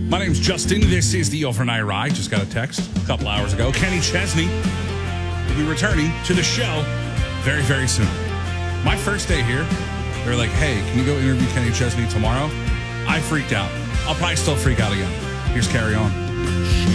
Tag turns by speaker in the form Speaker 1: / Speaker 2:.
Speaker 1: My name's Justin. This is the Overnight Ride. Just got a text a couple hours ago. Kenny Chesney will be returning to the show very, very soon. My first day here, they were like, hey, can you go interview Kenny Chesney tomorrow? I freaked out. I'll probably still freak out again. Here's Carry On.